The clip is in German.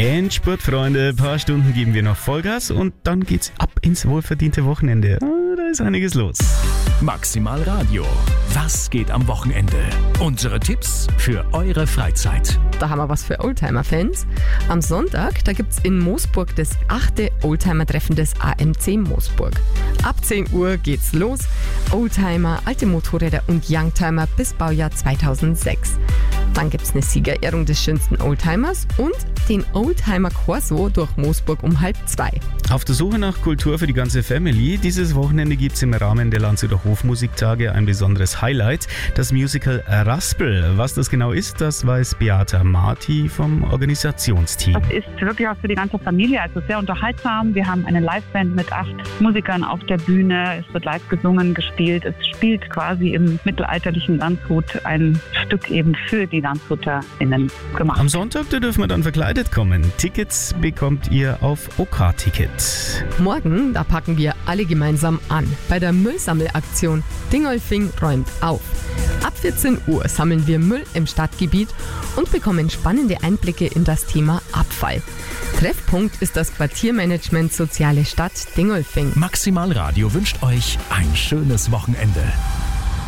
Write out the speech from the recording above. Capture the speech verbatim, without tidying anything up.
Endspurt, Freunde. Ein paar Stunden geben wir noch Vollgas und dann geht's ab ins wohlverdiente Wochenende. Ah, da ist einiges los. Maximal Radio. Was geht am Wochenende? Unsere Tipps für eure Freizeit. Da haben wir was für Oldtimer-Fans. Am Sonntag, da gibt's in Moosburg das achte Oldtimer-Treffen des A M C Moosburg. Ab zehn Uhr geht's los. Oldtimer, alte Motorräder und Youngtimer bis Baujahr zweitausendsechs. Dann gibt's eine Siegerehrung des schönsten Oldtimers und den Oldtimer Corso durch Moosburg um halb zwei. Auf der Suche nach Kultur für die ganze Family. Dieses Wochenende gibt's im Rahmen der Landshuter Hofmusiktage ein besonderes Highlight, das Musical Raspel. Was das genau ist, das weiß Beata Marti vom Organisationsteam. Das ist wirklich auch für die ganze Familie, also sehr unterhaltsam. Wir haben eine Liveband mit acht Musikern auf der Bühne. Es wird live gesungen, gespielt. Es spielt quasi im mittelalterlichen Landshut ein Stück eben für die LandshuterInnen gemacht. Am Sonntag, da dürfen wir dann verkleidet kommen. Tickets bekommt ihr auf OK-Ticket. Morgen, da packen wir alle gemeinsam an. Bei der Müllsammelaktion Dingolfing räumt auf. Ab vierzehn Uhr sammeln wir Müll im Stadtgebiet und bekommen spannende Einblicke in das Thema Abfall. Treffpunkt ist das Quartiermanagement Soziale Stadt Dingolfing. Maximal Radio wünscht euch ein schönes Wochenende.